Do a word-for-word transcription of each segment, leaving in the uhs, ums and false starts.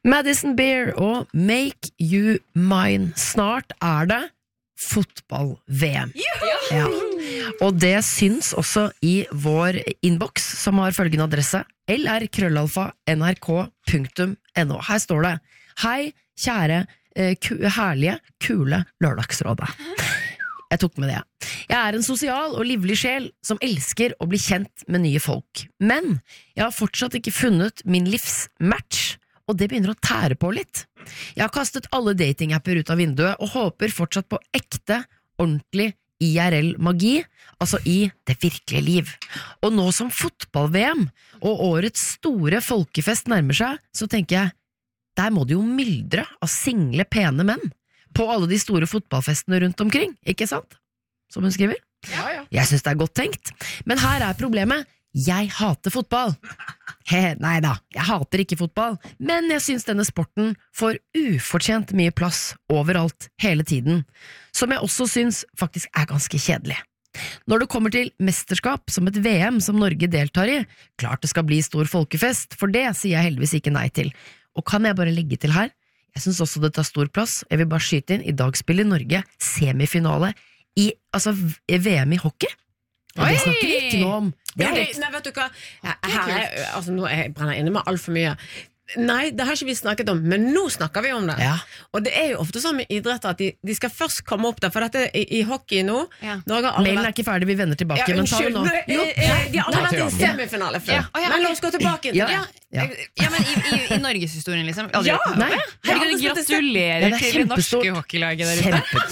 Madison Beer og Make You Mine. Snart er det fotball-V M. Ja. Og det syns også i vår inbox, som har følgende adresse l r krøllalfa n r k punktum n o. Her står det: Hei, kjære, eh, ku herlige, kule lørdagsrådet. Jeg tok med det. Jeg er en sosial og livlig sjel som elsker å bli kjent med nye folk. Men jeg har fortsatt ikke funnet min livs match, og det begynner å tære på litt. Jeg har kastet alle datingapper ut av vinduet og håper fortsatt på ekte, ordentlig I R L-magi, altså i det virkelige liv. Og nå som fotball-V M og årets store folkefest nærmer seg, så tenker jeg, der må det jo myldre av single, pene menn på alle de store fotballfestene rundt omkring, ikke sant? Som hun skriver. Ja, ja. Jeg synes det er godt tenkt, men her er problemet. Jeg hater fotball. He, nei da, jeg hater ikke fotball, men jeg synes denne sporten får ufortjent mye plass overalt, hele tiden, som jeg også synes faktisk er ganske kjedelig. Når det kommer til mesterskap som et V M som Norge deltar i, klart det skal bli stor folkefest, for det sier jeg heldigvis ikke nei til. Og kan jeg bare legge til her, jeg synes også det tar stor plass, jeg vil bare skyte inn, i dag spiller Norge semifinale i, altså, V M i hockey. Og det snakker vi ikke noe om. Det Ja, er det, litt. nei, vet du hva? Her er, altså, nå er jeg brenner inne med alt for mye. Nei, det har ikke vi snakket om, men nå snakker vi om det. Ja. Og det er jo ofte sånn med idretter at de, de skal først komme opp der, for dette i, i hockey nå, Ja. Norge har aldri Mailen er vært... ikke ferdig, vi vender tilbake, Ja, men ta det unnskyld, nå. nå, eh, eh, de har aldri Nei, vært i ja. en semifinale før. Ja, å, ja, Men la ok. oss gå tilbake til Ja. det. Ja, ja men i, i, i Norgeshistorien liksom aldri. Ja, Nei, Herregud, Ja, gratulerer Ja, det er til det norske kjempestort. hockeylaget der ute.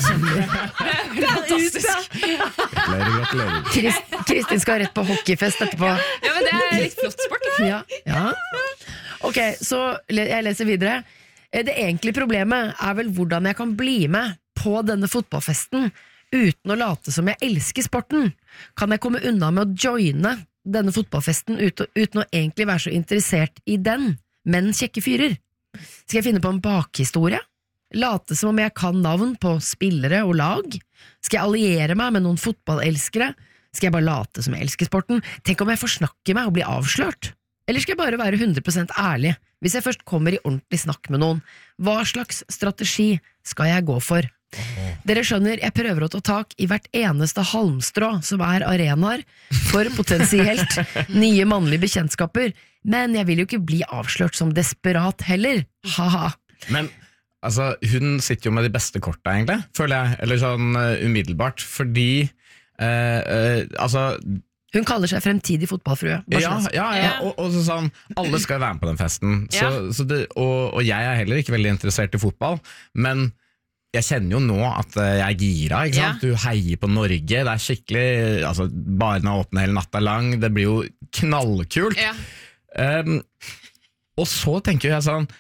kjempe, Fantastisk. Gratulerer, gratulerer. Krist, Kristin skal rett på hockeyfest etterpå. Ja, men det er litt flott sport. Da. Ja, ja. Ok, så le- jeg leser videre. Eh, Det egentlige problemet er vel hvordan jeg kan bli med på denne fotballfesten uten å late som jeg elsker sporten. Kan jeg komme unna med å joine denne fotballfesten uten, uten å egentlig være så interessert i den, men kjekke fyrer? Skal jeg finne på en bakhistorie? Late som om jeg kan navn på spillere og lag? Skal jeg alliere meg med noen fotballelskere? Skal jeg bare late som jeg elsker sporten? Tenk om jeg forsnakker meg og blir avslørt? Eller skal jeg bare være hundre prosent ærlig, hvis jeg først kommer i ordentlig snakk med noen? Hva slags strategi skal jeg gå for? Dere skjønner, jeg prøver å ta tak i hvert eneste halmstrå som er arenaer for potensielt nye mannlige bekjentskaper, men jeg vil jo ikke bli avslørt som desperat heller. Haha. Men altså, hun sitter jo med de beste korta egentlig, føler jeg, eller sånn uh, umiddelbart, fordi uh, uh, altså Hun kaller seg fremtidig fotballfrue. Bare ja, sånn. ja, ja, og, og så sånn, alle skal være med på den festen, så, Ja. så det, og, og jeg er heller ikke veldig interessert i fotball, men jeg kjenner jo nå at eh, jeg er gira, ikke sant? Du heier på Norge, det er skikkelig, altså barna åpner hele natta lang, det blir jo knallkult. Ja. Um, og så tenker jeg sånn,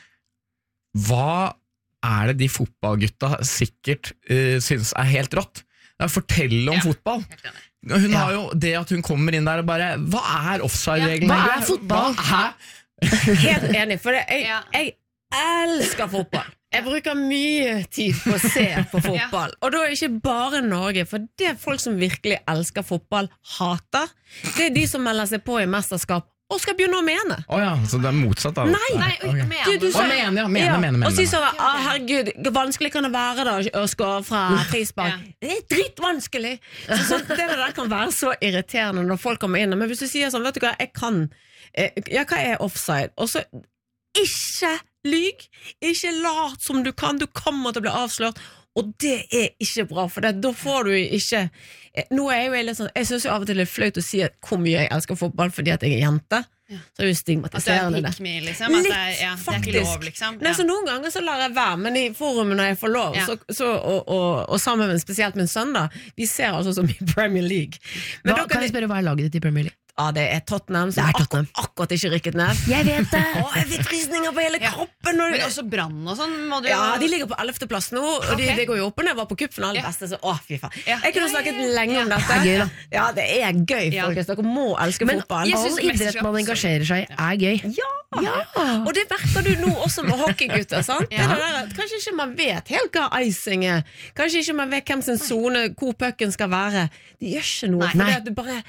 hva er det de fotballgutta sikkert uh, synes er helt rått? Ja, fortell om Ja. fotball. Helt enig. Hun Ja. har jo det at hun kommer inn der og bare, hva er offside-reglene? Hva er egentlig? fotball? Hva er? Helt enig, for det, jeg, Ja. jeg elsker fotball. Jeg bruker mye tid på å se på fotball. Og da er det ikke bare Norge, for det folk som virkelig elsker fotball, hater. Det er de som melder seg på i mesterskap og skal begynne å mene. Å ja, så det er motsatt da. Nei, Nei, oi, Ok. mener Du, du du? sa- Å, mener, ja, mener, Ja, mener, mener, og si mener. sånn, ah, herregud, hvor vanskelig kan det være da å skåre fra frispark? Ja. Det er dritvanskelig. Så, så det der kan være så irriterende når folk kommer inn. Men hvis du sier sånn, vet du hva, jeg kan, eh, ja, hva er offside? Og så, ikke lyg, ikke lat som du kan, du kommer til å bli avslørt, og det er ikke bra, for det, da får du ikke, eh, nå er jo jeg litt sånn, jeg synes jo av og til det er flaut å si at hvor mye jeg elsker fotball fordi at jeg er jente, så er jo At det er stigmatiserende det. pick me, liksom. At det er, Litt, ja, det er ikke faktisk. lov, liksom. Nei, så noen ganger så lar jeg være, men i forumet når jeg får lov, Ja. så, så, og, og, og sammen med spesielt min sønn da, vi ser altså så mye Premier League. Men Hva, da kan kan jeg vi, spørre, hva er laget ditt i Premier League? ja, det er Tottenham, som Det er Tottenham. Akkur, akkurat ikke rykket ned. Jeg vet det! Å, jeg fikk frysninger på hele Ja. kroppen. Og, Men også Brann og sånn må du ja, de ligger på ellevte plass nå, og de, Ok. det går jo opp og ned, var på cupfinalen Ja. beste, så å, fy faen. Ja. Jeg kunne snakket lenge om dette. Det er gøy, da. Ja, det er gøy, Ja. folkens. Dere må elske Men fotball. Jeg all synes idrett mesterskap- man engasjerer seg i er gøy. Ja. Ja. Og det merker du nå også med hockeygutter, sant? Det Ja. er det der, at kanskje ikke man vet helt hva icing er. Kanskje ikke man vet hvem sin zone, hvor pucken skal være. Det gjør ikke noe. Nei. For Nei. det, at du bare, det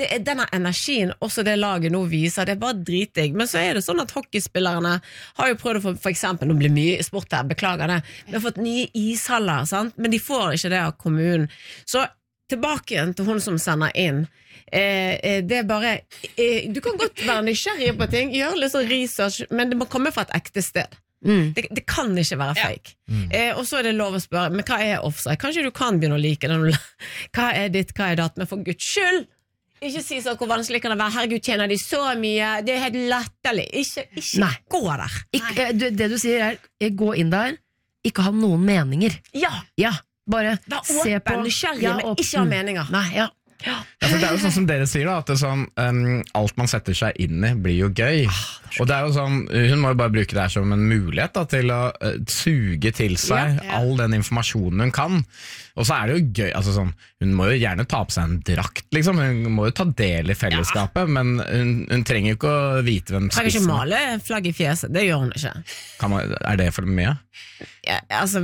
det er denne energien også det laget nå viser, det er bare dritdig. Men så er det sånn at hockeyspillerne har jo prøvd å få, for eksempel, nå blir mye sport her, beklager det, vi har fått nye ishaller, sant? Men de får ikke det av kommunen. Så tilbake igjen til hun som sender inn. Eh, det er bare, eh, du kan godt være nysgjerrig på ting, gjøre litt sånn research, men det må komme fra et ekte sted. Mm. Det, det kan ikke være fake. Ja. Mm. Eh, og så er det lov å spørre, men hva er offside? Kanskje du kan begynne å like den. Hva er ditt, hva er datt? Men for Guds skyld, ikke si så hvor vanskelig kan det være. Herregud, tjener de så mye? Det er helt latterlig. Ikke, ikke gå der. Ikke, det, det du sier er gå inn der, ikke ha noen meninger. Ja, ja bare se på nysgjerrig, ja, men ikke ha meninger. Nei, ja. Ja. Ja, for det er jo sånn som dere sier da, at det er sånn, um, alt man setter seg inn i blir jo gøy, ah, det og det er jo sånn, hun må jo bare bruke det her som en mulighet da, til å uh, suge til seg ja, ja. all den informasjonen hun kan, og så er det jo gøy, altså sånn, hun må jo gjerne ta på seg en drakt liksom, hun må jo ta del i fellesskapet, ja. men hun, hun trenger jo ikke å vite hvem spissen. Kan ikke male flagg i fjeset, det gjør hun ikke. Kan man, er det for mye? Ja, altså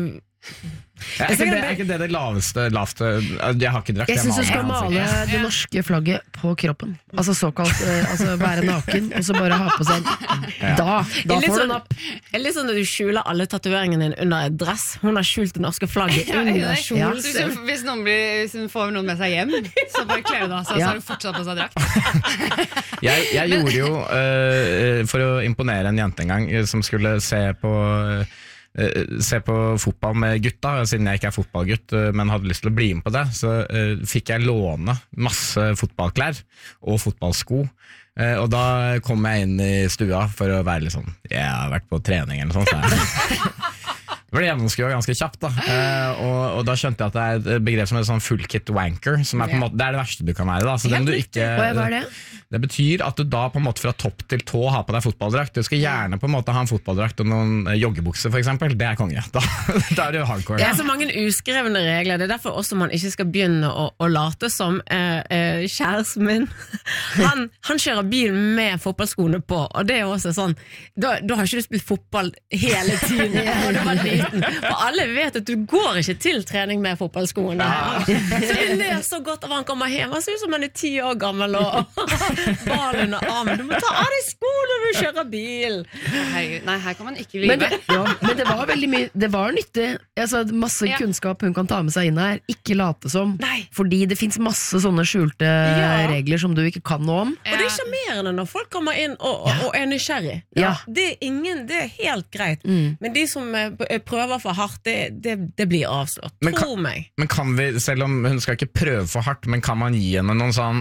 Er ikke, det, er ikke det det laveste, laveste Jeg har ikke drakt. Jeg synes du skal male det norske flagget på kroppen. Altså såkalt altså være naken, og så bare ha på seg ja. Da, da får du en opp. Det er litt sånn at du skjuler alle tatoveringene dine under et dress. Hun har skjult det norske flagget under kjolen. Ja. Hvis noen blir, hvis hun får noen med seg hjem, så bare kler hun av seg, ja. så har hun fortsatt på seg drakt. jeg, jeg gjorde jo uh, for å imponere en jente en gang som skulle se på uh, se på fotball med gutta, siden jeg ikke er fotballgutt, men hadde lyst til å bli med på det, så uh, fikk jeg låne masse fotballklær og fotballsko, uh, og da kom jeg inn i stua for å være litt sånn, jeg har vært på trening eller sånt, så det ble gjennomskua ganske kjapt da, uh, og, og da skjønte jeg at det er et begrep som er sånn full kit wanker, som er på en måte, det er det verste du kan være da, så den du ikke, hva er det? Det betyr at du da på en måte fra topp til tå har på deg fotballdrakt. Du skal gjerne på en måte ha en fotballdrakt og noen joggebukser for eksempel. Det er konge. Da, da er det jo hardcore. Det er så mange uskrevne regler. Det er derfor også man ikke skal begynne å, å late som eh, eh, kjæresten min. Han, han kjører bil med fotballskoene på, og det er også sånn, da, da har ikke du spilt fotball hele tiden. Og det var liten. For alle vet at du går ikke til trening med fotballskoene. Ja. Så jeg ler så godt av han kommer hjem. Han ser ut som han er ti år gammel og balen og armen. Du må ta av deg sko når du kjører bil. Herregud, nei, her kan man ikke lyve. Men det, ja, men det var veldig mye, det var nyttig. Altså, masse ja. kunnskap hun kan ta med seg inn her. Ikke late som. Nei. Fordi det finnes masse sånne skjulte ja. regler som du ikke kan noe om. Ja. Og det er sjarmerende når folk kommer inn og, og, og er nysgjerrig. Ja. Det er ingen, det er helt greit. Mm. Men de som prøver for hardt, det, det, det blir avslått. Men Tro kan, meg. Men kan vi, selv om hun skal ikke prøve for hardt, men kan man gi henne noen sånn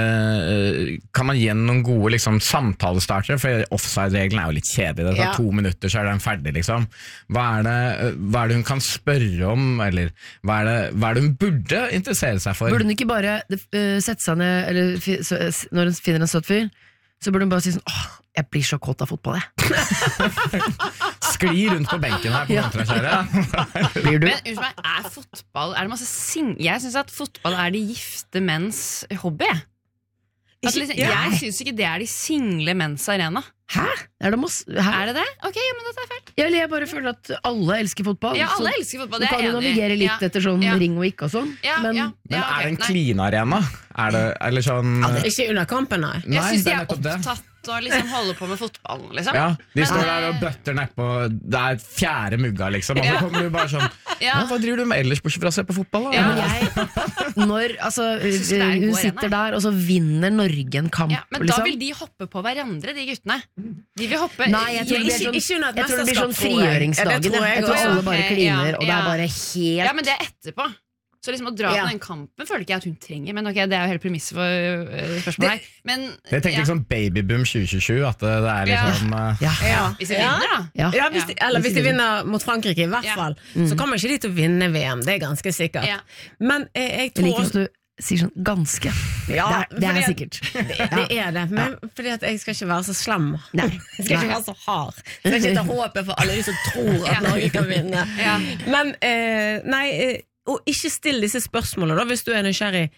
Uh, kan man gi noen gode liksom, samtalestartere, for offside-regelen er jo litt kjedelig, det tar ja. to minutter så er den ferdig liksom. Hva er, det, hva er det hun kan spørre om, eller hva er det, hva er det hun burde interessere seg for? Burde hun ikke bare uh, sette seg ned, eller f så, når hun finner en søt fyr, så burde hun bare si sånn, åh, jeg blir så kåt av fotball, jeg. Skli rundt på benken her på kontrakjøret. Blir du? Men unnskyld meg, er fotball, er det masse sing... Jeg synes at fotball er de gifte menns hobby. Altså, liksom, jeg synes ikke det er de single menns arena. Hæ? Er det, masse, hæ? Er det det? Ok, ja, men dette er feil. Jeg, jeg bare føler at alle elsker fotball. Ja, alle elsker fotball, det er enig. Du kan jo navigere litt ja. etter sånn ja. ring og ikke og sånn. Ja, men, ja. men ja, er det en okay, clean arena? Er det, eller sånn... Ja, det er ikke under kampen, nei. Jeg synes de er er opptatt og liksom holder på med fotballen, liksom. Ja, de men, står der og bøtter nedpå, det er fjerde mugga, liksom, og så kommer du bare sånn, ja. hva driver du med ellers bortsett fra å se på fotball, da? Ja, men jeg, når, altså, hun sitter der, og så vinner Norge en kamp, ja, men liksom. Da vil de hoppe på hverandre, de guttene. De vil hoppe... Nei, jeg tror det blir sånn, ikke, ikke jeg tror det blir sånn frigjøringsdagen, jeg, jeg, jeg tror alle bare kliner, ja, og det er bare helt... Ja, men det er etterpå. Så liksom å dra ja. på den kampen føler ikke jeg at hun trenger. Men ok, det er jo hele premisset for uh, spørsmålet her men, Jeg tenker ja. liksom babyboom tjue tjue, at det, det er liksom uh... ja. Ja. Hvis de vinner da ja. Ja, hvis de, Eller hvis de vinner mot Frankrike i hvert fall ja. mm. Så kommer ikke de til å vinne V M. Det er ganske sikkert ja. Men eh, jeg tror Jeg liker at du sier sånn ganske ja, Det er, det er sikkert det, det er det Men ja. fordi at jeg skal ikke være så slem Nei. Jeg skal ikke være så hard Jeg skal ikke ta håpet for alle de som tror at ja. Norge kan vinne ja. Men eh, nei eh, og ikke still disse spørsmålene da, hvis du er nysgjerrig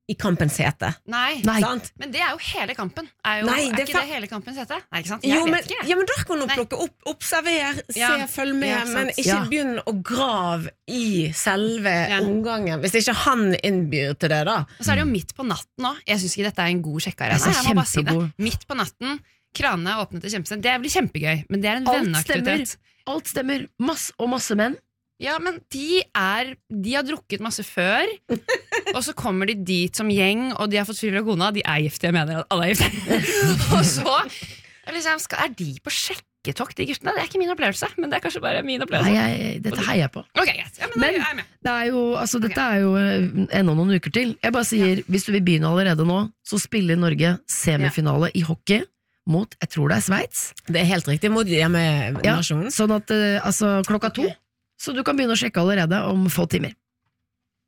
i kampens hete. Nei, Nei. Sant? men det er jo hele kampen. Er, jo, Nei, er det ikke fa- det hele kampens hete? Nei, ikke sant? Jeg Jo, vet men, ikke. ja, men da kan du Nei. plukke opp, observer, se, Ja. følg med, Ja, sant. men ikke Ja. begynn å grave i selve Ja. omgangen, hvis ikke han innbyr til det da. Og så er det jo midt på natten nå. Jeg syns ikke dette er en god sjekkearena. Det er så Jeg må bare si det. kjempegod. Midt på natten, kranene er åpnet til kjempesent. Det blir kjempegøy, men det er en Alt stemmer. venneaktivitet. Alt stemmer. Masse, og masse menn. Ja, men de er De har drukket masse før, og så kommer de dit som gjeng, og de har fått fyr fra kona. De er gifte, jeg mener at alle er gifte. Og så liksom, skal, er de på sjekketokt, de guttene? Det er ikke min opplevelse, men det er kanskje bare min Nei, opplevelse. jeg, dette heier jeg på. Ok, greit. Ja, men, Men- da er jeg med. Det er jo, altså, dette er jo eh, ennå noen uker til. Jeg bare sier, hvis du vil begynne allerede nå, så spiller Norge semifinale i hockey mot, jeg tror det er Sveits. Det er helt riktig mot hjemmenasjonen. Sånn at, eh, altså, klokka to. Så du kan begynne å sjekke allerede om få timer.